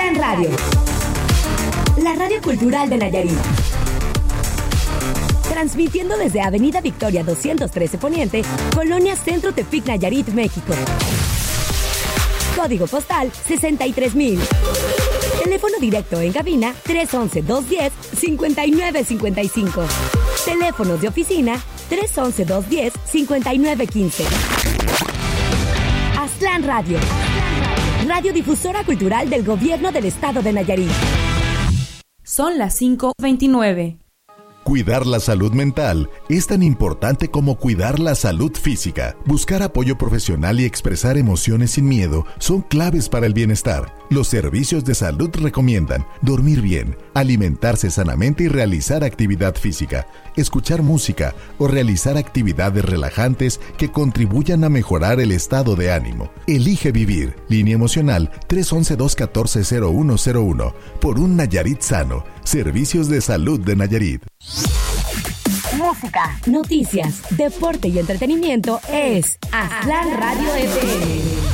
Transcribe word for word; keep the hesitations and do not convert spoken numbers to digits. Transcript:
Aztlán Radio, la radio cultural de Nayarit. Transmitiendo desde Avenida Victoria doscientos trece Poniente, Colonia Centro Tepic, Nayarit, México. Código postal sesenta y tres mil. Teléfono directo en cabina tres once, dos diez, cincuenta y nueve cincuenta y cinco. Teléfonos de oficina tres once, dos diez, cincuenta y nueve quince. Aztlán Radio, radiodifusora cultural del Gobierno del Estado de Nayarit. Son las cinco veintinueve. Cuidar la salud mental es tan importante como cuidar la salud física. Buscar apoyo profesional y expresar emociones sin miedo son claves para el bienestar. Los servicios de salud recomiendan dormir bien, alimentarse sanamente y realizar actividad física, escuchar música o realizar actividades relajantes que contribuyan a mejorar el estado de ánimo. Elige vivir. Línea emocional tres once, dos catorce, cero uno cero uno. Por un Nayarit sano. Servicios de Salud de Nayarit. Música, noticias, deporte y entretenimiento es Aztlán Radio F M.